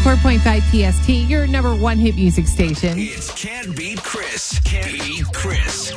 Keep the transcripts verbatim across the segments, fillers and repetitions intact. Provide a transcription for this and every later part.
ninety-four point five P S T, your number one hit music station. It's Can't Beat Chris. Can't Beat Chris.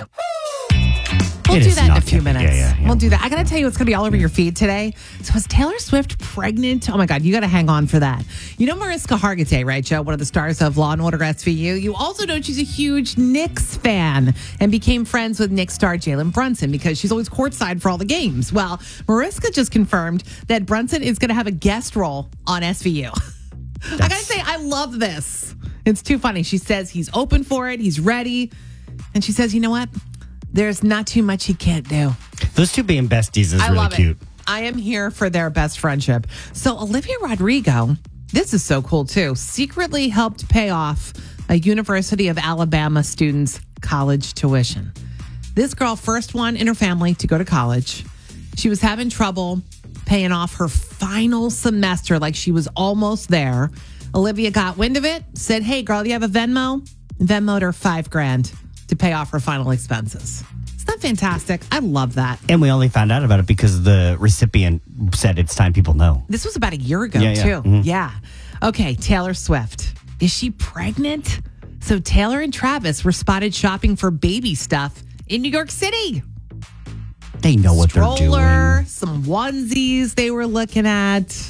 We'll It do is that in a not few Can't Beat- minutes. yeah, yeah, yeah. We'll do that. I got to tell you what's going to be all over your feed today. So is Taylor Swift pregnant? Oh my God, you got to hang on for that. You know Mariska Hargitay, right, Joe? One of the stars of Law and Order S V U. You also know she's a huge Knicks fan and became friends with Knicks star Jalen Brunson because she's always courtside for all the games. Well, Mariska just confirmed that Brunson is going to have a guest role on S V U. I got to say, I love this. It's too funny. She says he's open for it. He's ready. And she says, you know what? There's not too much he can't do. Those two being besties is I really love cute. it. I am here for their best friendship. So Olivia Rodrigo, this is so cool too, secretly helped pay off a University of Alabama student's college tuition. This girl, first one in her family to go to college. She was having trouble paying off her final semester, like she was almost there. Olivia got wind of it, said, hey girl, do you have a Venmo? Venmoed her five grand to pay off her final expenses. Isn't that fantastic? I love that. And we only found out about it because the recipient said it's time people know. This was about a year ago, Yeah, yeah. too. Mhm. Yeah. Okay, Taylor Swift. Is she pregnant? So Taylor and Travis were spotted shopping for baby stuff in New York City. They know what Stroller, they're doing. some onesies they were looking at.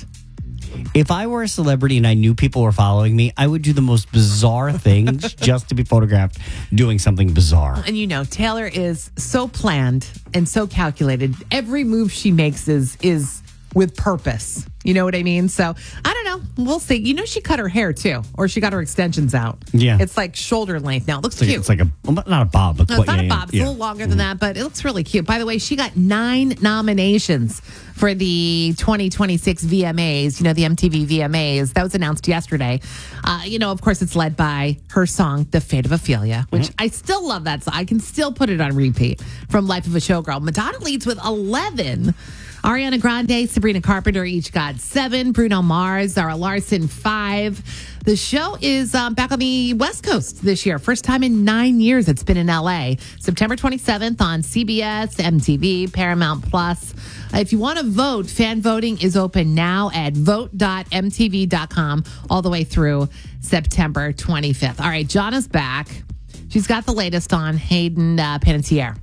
If I were a celebrity and I knew people were following me, I would do the most bizarre things just to be photographed doing something bizarre. And you know, Taylor is so planned and so calculated. Every move she makes is is with purpose. You know what I mean? So I don't know. We'll see. You know, she cut her hair too, or she got her extensions out. Yeah. It's like shoulder length now. It looks It's like, cute. it's like a, well, not a bob, but No, what- it's not yeah, a yeah, bob. It's yeah. a little longer than that, but it looks really cute. By the way, she got nine nominations for the twenty twenty-six V M As, you know, the M T V V M As. That was announced yesterday. Uh, you know, of course, it's led by her song, The Fate of Ophelia, which I still love that song. I can still put it on repeat from Life of a Showgirl. Madonna leads with eleven. Ariana Grande, Sabrina Carpenter each got seven. Bruno Mars, Zara Larson, five. The show is um, back on the West Coast this year. First time in nine years it's been in L A. September twenty-seventh on C B S, M T V, Paramount Plus. Uh, if you want to vote, fan voting is open now at vote dot m t v dot com all the way through September twenty-fifth. All right, Jonna's back. She's got the latest on Hayden uh, Panettiere.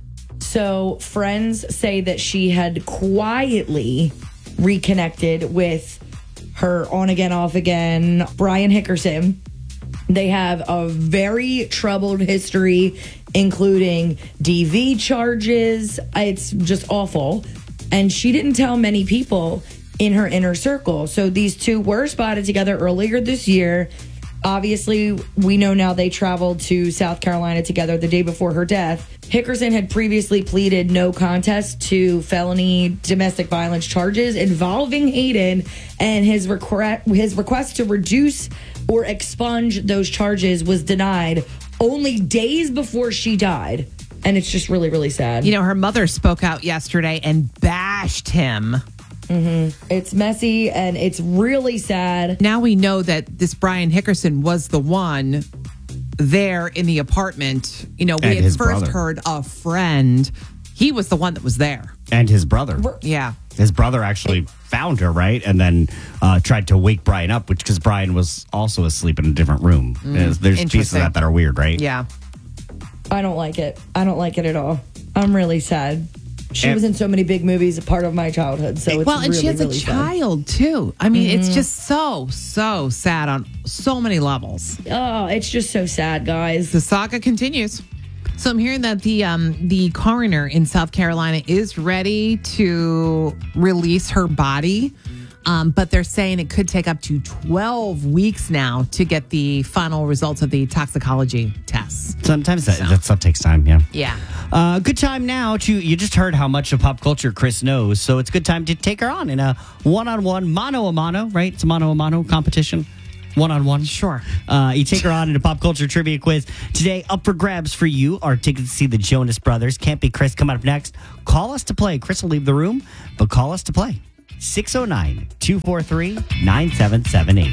So friends say that she had quietly reconnected with her on again, off again, Brian Hickerson. They have a very troubled history, including D V charges. It's just awful. And she didn't tell many people in her inner circle. So these two were spotted together earlier this year. Obviously, we know now they traveled to South Carolina together the day before her death. Hickerson had previously pleaded no contest to felony domestic violence charges involving Hayden, and his, requ- his request to reduce or expunge those charges was denied only days before she died. And it's just really, really sad. You know, her mother spoke out yesterday and bashed him. Mm-hmm. It's messy and it's really sad. Now we know that this Brian Hickerson was the one there in the apartment. You know, we And had his first brother. heard a friend. He was the one that was there. And his brother. Yeah. His brother actually found her, right? And then uh, tried to wake Brian up, which because Brian was also asleep in a different room. There's, there's pieces of interesting. that that are weird, right? Yeah. I don't like it. I don't like it at all. I'm really sad. She And- was in so many big movies, a part of my childhood. So it's Well, and really, she has really a sad. child, too. I mean, it's just so, so sad on so many levels. Oh, it's just so sad, guys. The saga continues. So I'm hearing that the um, the coroner in South Carolina is ready to release her body, um, but they're saying it could take up to twelve weeks now to get the final results of the toxicology tests. Sometimes that, that stuff takes time, yeah. Yeah. Uh, good time now to, you just heard how much of pop culture Chris knows, so it's good time to take her on in a one-on-one, mano-a-mano, right? It's a mano-a-mano competition. One-on-one. Sure. Uh, you take her on in a pop culture trivia quiz. Today, up for grabs for you are tickets to see the Jonas Brothers. Can't Be Chris coming up next. Call us to play. Chris will leave the room, but call us to play. six oh nine, two four three, nine seven seven eight.